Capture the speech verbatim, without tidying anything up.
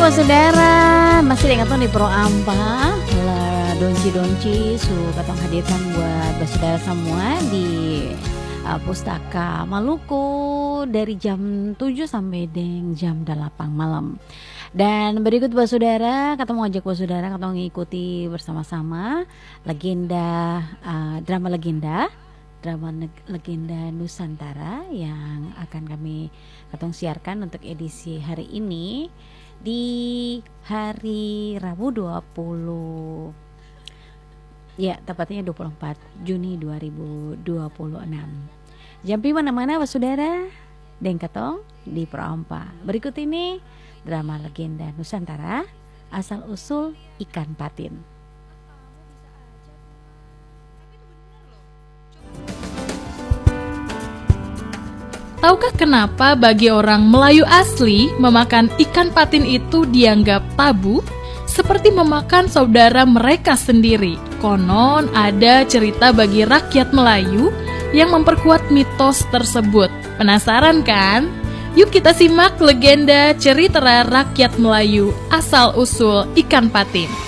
buat saudara, masih dengan di Pro Ampa lah donci-donci su katong hadirkan buat saudara semua di uh, Pustaka Maluku dari jam tujuh sampai dengan jam delapan malam. Dan berikut buat saudara, katong mau ajak buat saudara katong ngikuti bersama-sama legenda uh, drama legenda drama legenda Nusantara yang akan kami katong siarkan untuk edisi hari ini di hari Rabu dua puluh ya tepatnya dua puluh empat Juni dua ribu dua puluh enam. Jampi mana-mana was saudara dan katong di Proampa. Berikut ini drama legenda Nusantara asal usul ikan patin. Tahukah kenapa bagi orang Melayu asli memakan ikan patin itu dianggap tabu? Seperti memakan saudara mereka sendiri. Konon ada cerita bagi rakyat Melayu yang memperkuat mitos tersebut. Penasaran kan? Yuk kita simak legenda cerita rakyat Melayu asal-usul ikan patin.